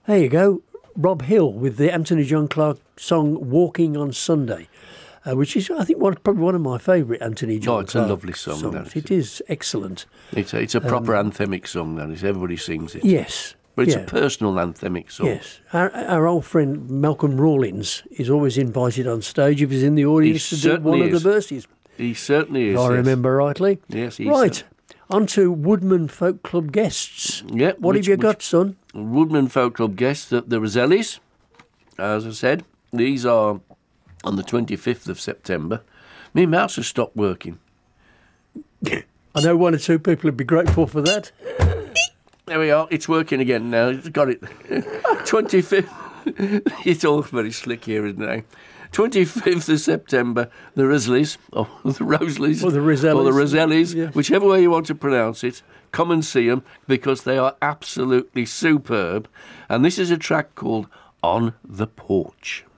There you go. Rob Hill with the Anthony John Clark song "Walking on Sunday," which is, I think, probably one of my favourite Anthony John Clark a lovely song. songs. It is excellent. It's a proper anthemic song, that is. Everybody sings it. Yes. But it's a personal anthemic song. Yes. Our old friend Malcolm Rawlins is always invited on stage if he's in the audience to do one of the verses. He certainly is. If I remember rightly. Yes, he is. Right. On to Woodman Folk Club guests. Yep. What have you got, son? Woodman Folk Club guests, the Rosellis, as I said. These are on the 25th of September. My mouse has stopped working. I know one or two people would be grateful for that. There we are. It's working again now. It's got it. 25th. It's all very slick here, isn't it? 25th of September, the Rosleys, or the Rosleys, or the Rosellis, whichever way you want to pronounce it, come and see them because they are absolutely superb. And this is a track called On the Porch.